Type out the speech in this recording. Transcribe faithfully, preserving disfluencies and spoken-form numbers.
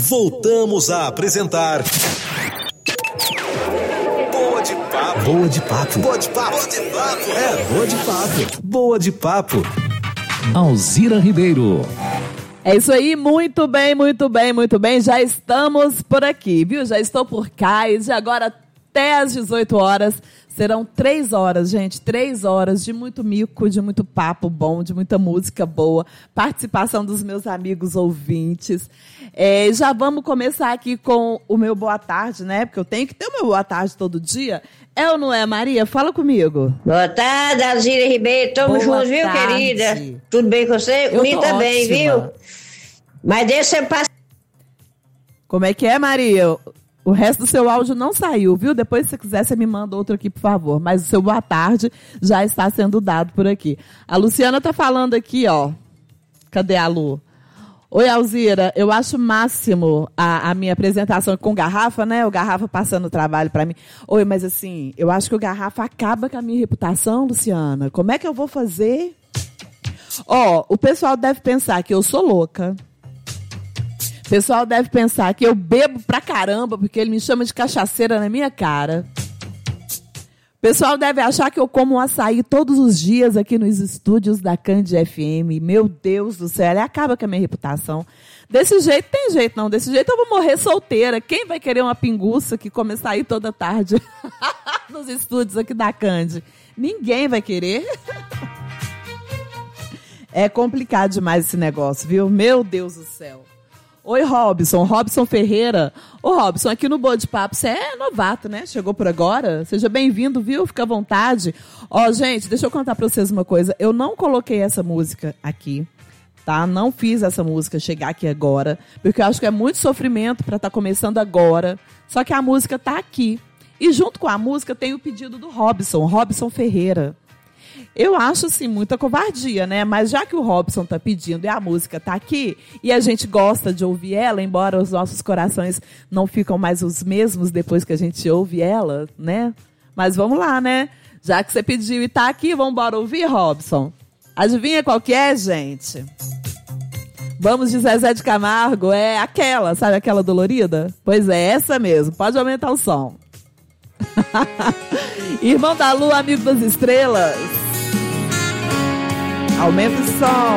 voltamos a apresentar Boa de Papo. Boa de Papo. Boa de Papo. Boa de Papo. É, Boa de Papo. Boa de Papo. Alzira Ribeiro. É isso aí, muito bem, muito bem, muito bem. Já estamos por aqui, viu? Já estou por cá e de agora até às dezoito horas serão três horas, gente, três horas de muito mico, de muito papo bom, de muita música boa, participação dos meus amigos ouvintes. É, já vamos começar aqui com o meu boa tarde, né? Porque eu tenho que ter o meu boa tarde todo dia. É ou não é, Maria? Fala comigo. Boa tarde, Alzira Ribeiro. Tamo juntos, viu, tarde. Querida? Tudo bem com você? Comigo também, viu? Mas deixa eu passar. Como é que é, Maria? O resto do seu áudio não saiu, viu? Depois, se você quiser, você me manda outro aqui, por favor. Mas o seu boa tarde já está sendo dado por aqui. A Luciana tá falando aqui, ó. Cadê a Lu? Oi, Alzira. Eu acho máximo a, a minha apresentação com o Garrafa, né? O Garrafa passando o trabalho para mim. Oi, mas assim, eu acho que o Garrafa acaba com a minha reputação, Luciana. Como é que eu vou fazer? Ó, o pessoal deve pensar que eu sou louca. O pessoal deve pensar que eu bebo pra caramba, porque ele me chama de cachaceira na minha cara. O pessoal deve achar que eu como um açaí todos os dias aqui nos estúdios da Cândido F M. Meu Deus do céu, ele acaba com a minha reputação. Desse jeito, tem jeito não. Desse jeito eu vou morrer solteira. Quem vai querer uma pinguça que come açaí toda tarde nos estúdios aqui da Cândido? Ninguém vai querer. É complicado demais esse negócio, viu? Meu Deus do céu. Oi, Robson. Robson Ferreira. Ô, Robson, aqui no Boa de Papo, você é novato, né? Chegou por agora. Seja bem-vindo, viu? Fica à vontade. Ó, gente, deixa eu contar pra vocês uma coisa. Eu não coloquei essa música aqui, tá? Não fiz essa música chegar aqui agora, porque eu acho que é muito sofrimento pra estar começando agora. Só que a música tá aqui. E junto com a música tem o pedido do Robson, Robson Ferreira. Eu acho, assim, muita covardia, né? Mas já que o Robson tá pedindo e a música tá aqui, e a gente gosta de ouvir ela, embora os nossos corações não ficam mais os mesmos depois que a gente ouve ela, né? Mas vamos lá, né? Já que você pediu e tá aqui, vamos embora ouvir, Robson? Adivinha qual que é, gente? Vamos de Zezé de Camargo, é aquela, sabe aquela dolorida? Pois é, essa mesmo. Pode aumentar o som. Irmão da Lua, amigo das estrelas. Aumenta o som.